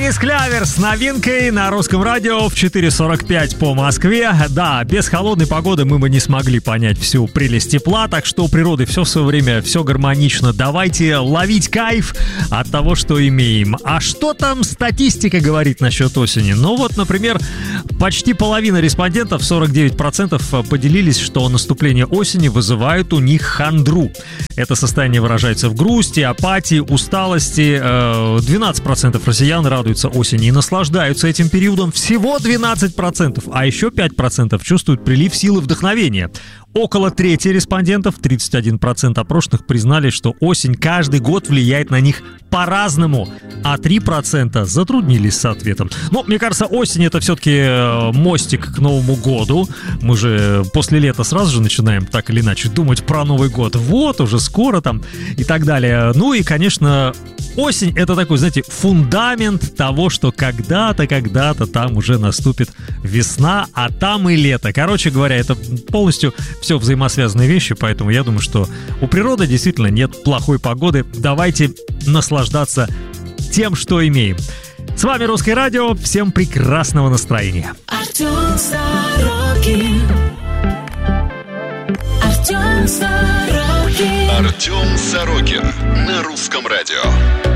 Денис Клявер с новинкой на русском радио в 4:45 по Москве. Да, без холодной погоды мы бы не смогли понять всю прелесть тепла, так что у природы все в свое время, все гармонично. Давайте ловить кайф от того, что имеем. А что там статистика говорит насчет осени? Ну вот, например, почти половина респондентов, 49%, поделились, что наступление осени вызывает у них хандру. Это состояние выражается в грусти, апатии, усталости. 12% россиян радуются осени и наслаждаются этим периодом. Всего 12%. А еще 5% чувствуют прилив силы и вдохновения. Около трети респондентов, 31% опрошенных, признали, что осень каждый год влияет на них по-разному, а 3% затруднились с ответом. Но, мне кажется, осень — это все-таки мостик к Новому году. Мы же после лета сразу же начинаем так или иначе думать про Новый год. Вот, уже скоро там и так далее. Ну и, конечно, осень — это такой, знаете, фундамент того, что когда-то там уже наступит весна, а там и лето. Короче говоря, это полностью все взаимосвязанные вещи, поэтому я думаю, что у природы действительно нет плохой погоды. Давайте наслаждаться тем, что имеем. С вами Русское радио. Всем прекрасного настроения. Артем Сорокин. Артем Сорокин. Артем Сорокин на Русском радио.